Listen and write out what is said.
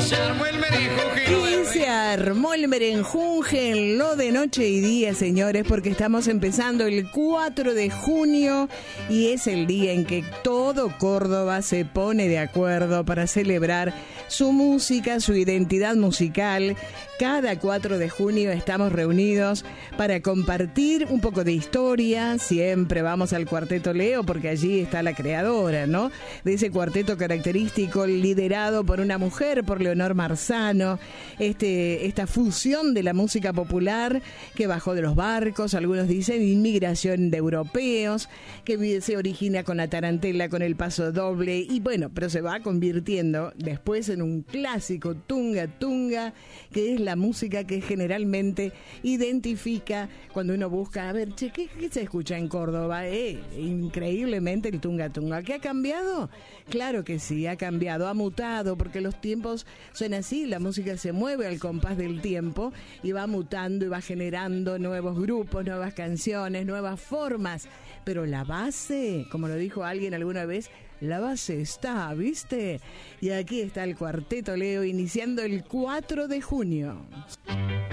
Y se armó el merenjunje en lo de noche y día, señores, porque estamos empezando el 4 de junio y es el día en que todo Córdoba se pone de acuerdo para celebrar su música, su identidad musical. Cada 4 de junio estamos reunidos para compartir un poco de historia. Siempre vamos al Cuarteto Leo porque allí está la creadora, ¿no? De ese cuarteto característico liderado por una mujer, por Leonor Marzano. Esta fusión de la música popular que bajó de los barcos, algunos dicen inmigración de europeos, que se origina con la tarantela, con el paso doble y bueno, pero se va convirtiendo después en un clásico tunga tunga, que es la música que generalmente identifica cuando uno busca, a ver, che, ¿qué se escucha en Córdoba? Increíblemente el tunga tunga. ¿Qué ha cambiado? Claro que sí, ha cambiado, ha mutado, porque los tiempos son así, la música se mueve al compás del tiempo y va mutando y va generando nuevos grupos, nuevas canciones, nuevas formas, pero la base, como lo dijo alguien alguna vez, la base está, ¿viste? Y aquí está el Cuarteto Leo iniciando el 4 de junio.